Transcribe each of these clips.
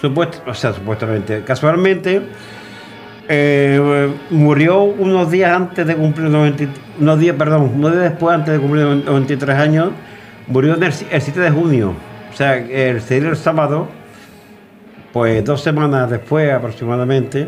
supuestamente, casualmente, murió unos días después, antes de cumplir 93 años, murió el 7 de junio, o sea, el sábado, pues 2 semanas después aproximadamente.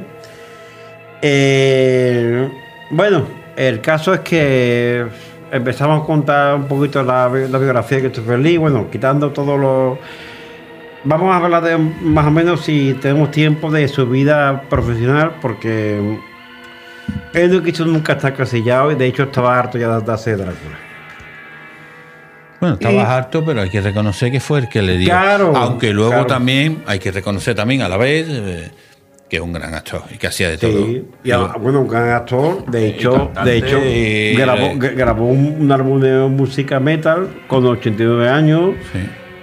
Bueno, el caso es que empezamos a contar un poquito la biografía de Christopher Lee, bueno, quitando todo lo... Vamos a hablar de más o menos, si tenemos tiempo, de su vida profesional, porque él no quiso nunca estar casillado y de hecho estaba harto ya de hacer Drácula. Bueno, estabas harto, pero hay que reconocer que fue el que le dio. Claro, aunque luego también hay que reconocer también a la vez que es un gran actor y que hacía de todo. Sí, bueno, un gran actor. De hecho, grabó un álbum de música metal con 89 años. Sí.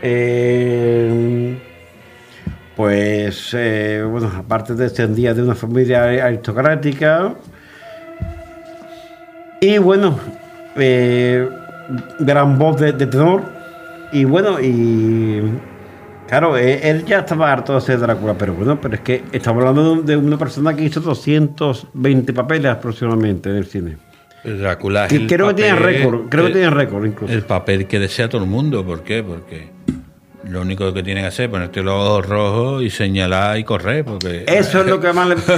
Bueno, aparte descendía de una familia aristocrática y bueno, gran voz de tenor y bueno, y claro, él ya estaba harto de hacer Drácula, pero es que estamos hablando de una persona que hizo 220 papeles aproximadamente en el cine. Drácula creo que tiene récord incluso. El papel que desea todo el mundo. ¿Por qué? Porque lo único que tienen que hacer es ponerte los ojos rojos y señalar y correr, porque eso es lo que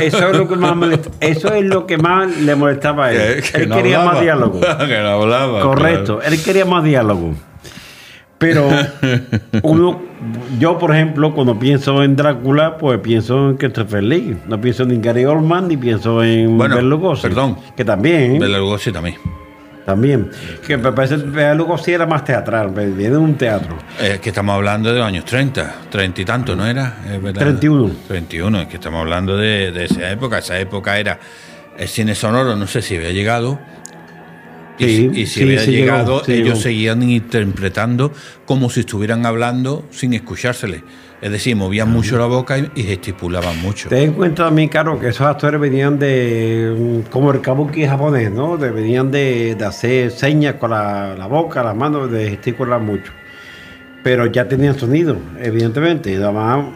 más le molestaba a él. Él no quería hablaba. más diálogo. Que no hablaba. Correcto, claro. Él quería más diálogo. Pero yo, por ejemplo, cuando pienso en Drácula, pues pienso en Christopher Lee. No pienso ni en Gary Oldman, ni pienso en Bela Lugosi. Perdón. Que también. Bela Lugosi también. También. Que me parece que Bela Lugosi era más teatral, viene de un teatro. Es que estamos hablando de los años 30 y tanto, ¿no era? 31. 31, es que estamos hablando de esa época. Esa época era el cine sonoro, no sé si había llegado. Y si había llegado, ellos seguían interpretando como si estuvieran hablando sin escuchársele. Es decir, movían mucho la boca y gesticulaban mucho. Ten en cuenta también, Caro, que esos actores venían como el kabuki japonés, ¿no? Venían de hacer señas con la boca, las manos, de gesticular mucho. Pero ya tenían sonido, evidentemente. Y además,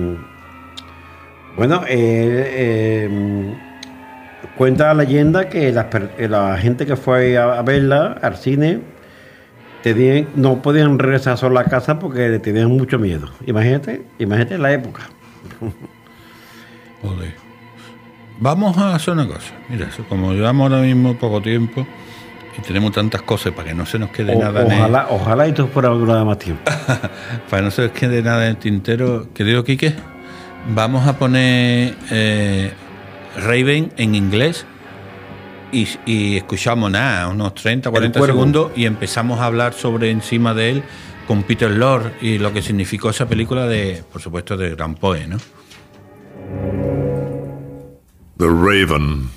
cuenta la leyenda que la gente que fue a verla al cine no podían regresar solo a la casa porque le tenían mucho miedo. Imagínate la época. Joder. Vamos a hacer una cosa. Mira, como llevamos ahora mismo poco tiempo y tenemos tantas cosas para que no se nos quede nada. Ojalá esto fuera durar más tiempo. Para que no se nos quede nada en el tintero, querido Quique, vamos a poner Raven en inglés y escuchamos unos 30, 40 segundos y empezamos a hablar sobre encima de él con Peter Lorre y lo que significó esa película por supuesto, de Gran Poe, ¿no? The Raven.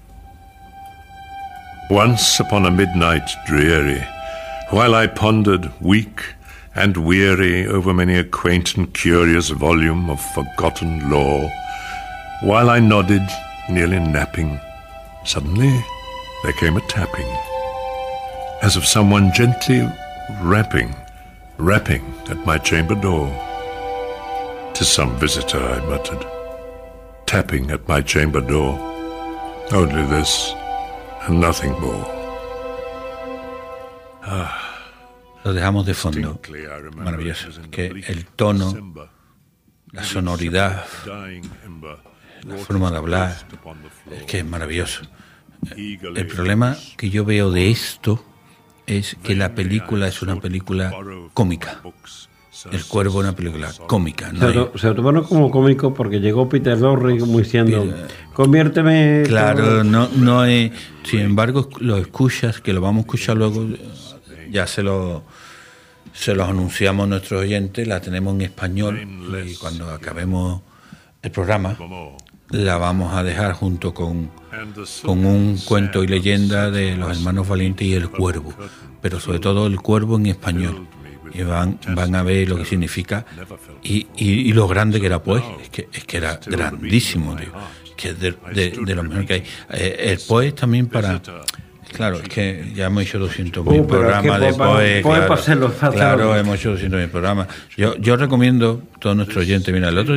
Once upon a midnight dreary, while I pondered weak and weary over many a quaint and curious volume of forgotten lore, while I nodded, nearly napping, suddenly there came a tapping, as of someone gently rapping at my chamber door. "'Tis some visitor," I muttered, tapping at my chamber door. Only this, and nothing more. Lo dejamos de fondo. Maravilloso. Que el tono, la sonoridad, la forma de hablar, es que es maravilloso. El problema que yo veo de esto es que la película es una película cómica. El Cuervo es una película cómica. Se tomaron como cómico porque llegó Peter Lorre como diciendo, conviérteme... Claro, no es... Sin embargo, lo escuchas, que lo vamos a escuchar luego, ya se los anunciamos a nuestros oyentes, la tenemos en español y cuando acabemos el programa la vamos a dejar junto con un cuento y leyenda de los hermanos Valientes y el Cuervo, pero sobre todo el Cuervo en español. Y van a ver lo que significa y lo grande que era Poe. Es que era grandísimo, tío. Que es de lo mejor que hay. El Poe también para... Claro, es que ya hemos hecho 200.000 programas de Poe. Claro, hemos hecho 200.000 programas. Yo recomiendo a todos nuestros oyentes, mira, el otro